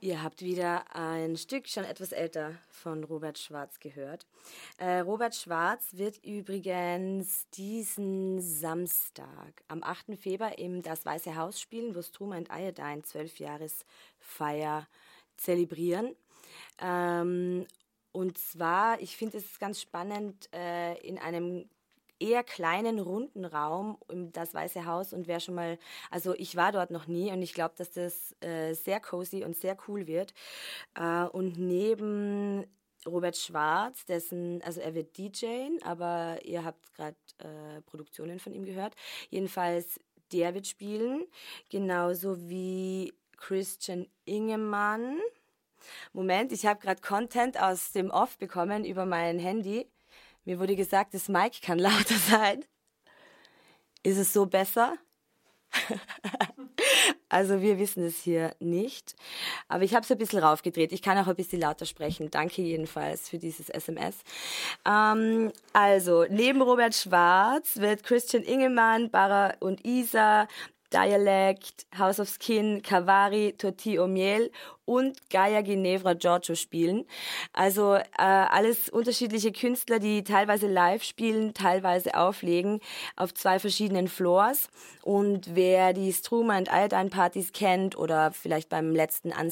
Ihr habt wieder ein Stück, schon etwas älter, von Robert Schwarz gehört. Robert Schwarz wird übrigens diesen Samstag am 8. Februar im Das Weiße Haus spielen, wo Struma and Iodine 12-Jahresfeier zelebrieren. Und zwar, ich finde es ganz spannend, in einem eher kleinen, runden Raum im Das Weiße Haus, und wer schon mal, also ich war dort noch nie und ich glaube, dass das sehr cozy und sehr cool wird. Und neben Robert Schwarz, also er wird DJen, aber ihr habt gerade Produktionen von ihm gehört. Jedenfalls, der wird spielen, genauso wie Christian Ingemann. Moment, ich habe gerade Content aus dem Off bekommen über mein Handy. Mir wurde gesagt, das Mic kann lauter sein. Ist es so besser? Also wir wissen es hier nicht. Aber ich habe es ein bisschen raufgedreht. Ich kann auch ein bisschen lauter sprechen. Danke jedenfalls für dieses SMS. Also, neben Robert Schwarz wird Christian Ingemann, Bara und Isa, Dialect, House of Skin, Kavari, Tortilla Miel und Gaia Ginevra Giorgio spielen. Also alles unterschiedliche Künstler, die teilweise live spielen, teilweise auflegen auf 2 verschiedenen Floors. Und wer die Struma and Iodine Partys kennt oder vielleicht beim letzten